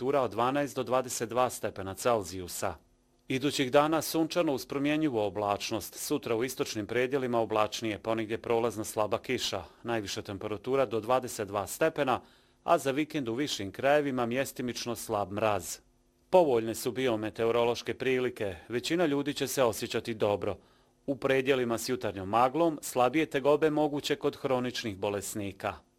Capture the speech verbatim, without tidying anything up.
temperatura od dvanaest do dvadeset dva stepena Celzijusa. Idućih dana sunčano uz promjenjivu oblačnost, sutra u istočnim predjelima oblačnije, ponegdje prolazna slaba kiša, najviša temperatura do dvadeset dva stepena, a za vikend u višim krajevima mjestimično slab mraz. Povoljne su biometeorološke prilike, većina ljudi će se osjećati dobro. U predjelima s jutarnjom maglom slabije tegobe moguće kod hroničnih bolesnika.